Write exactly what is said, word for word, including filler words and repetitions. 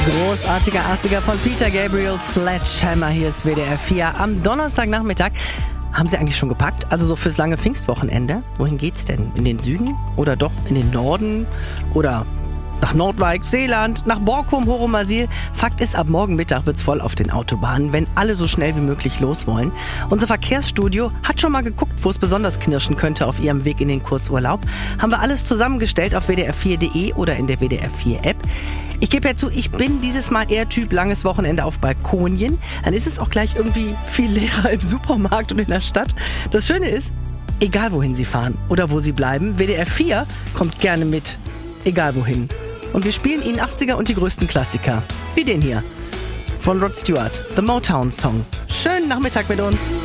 Großartiger achtziger von Peter Gabriel, Sledgehammer. Hier ist W D R vier. Am Donnerstagnachmittag. Haben Sie eigentlich schon gepackt? Also so fürs lange Pfingstwochenende? Wohin geht's denn? In den Süden? Oder doch in den Norden? Oder nach Nordwijk, Seeland, nach Borkum, Horomasil? Fakt ist, ab morgen Mittag wird's voll auf den Autobahnen, wenn alle so schnell wie möglich los wollen. Unser Verkehrsstudio hat schon mal geguckt, wo es besonders knirschen könnte auf ihrem Weg in den Kurzurlaub. Haben wir alles zusammengestellt auf w d r vier punkt d e oder in der W D R vier App. Ich gebe ja zu, ich bin dieses Mal eher Typ langes Wochenende auf Balkonien. Dann ist es auch gleich irgendwie viel leerer im Supermarkt und in der Stadt. Das Schöne ist, egal wohin Sie fahren oder wo Sie bleiben, W D R vier kommt gerne mit, egal wohin. Und wir spielen Ihnen achtziger und die größten Klassiker, wie den hier von Rod Stewart, The Motown Song. Schönen Nachmittag mit uns.